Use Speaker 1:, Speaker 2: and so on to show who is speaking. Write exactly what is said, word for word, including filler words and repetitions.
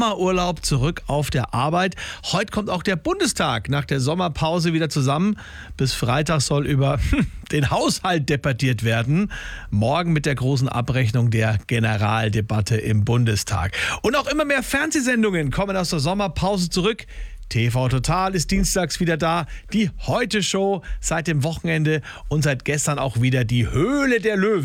Speaker 1: Sommerurlaub zurück auf der Arbeit. Heute kommt auch der Bundestag nach der Sommerpause wieder zusammen. Bis Freitag soll über den Haushalt debattiert werden. Morgen mit der großen Abrechnung der Generaldebatte im Bundestag. Und auch immer mehr Fernsehsendungen kommen aus der Sommerpause zurück. T V Total ist dienstags wieder da, die Heute-Show seit dem Wochenende und seit gestern auch wieder die Höhle der Löwen.